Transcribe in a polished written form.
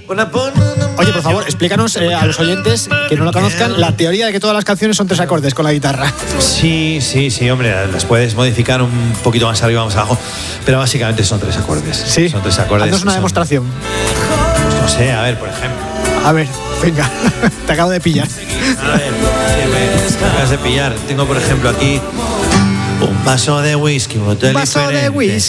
Oye, por favor, explícanos a los oyentes que no lo conozcan la teoría de que todas las canciones son 3 acordes con la guitarra. Sí, hombre, las puedes modificar un poquito más arriba, más abajo, pero básicamente son 3 acordes. Sí, son 3 acordes. haznos una demostración. Pues no sé, a ver, por ejemplo. A ver, venga, te acabo de pillar. A ver, me acabas de pillar. Tengo, por ejemplo, aquí un vaso de whisky, un hotel diferente.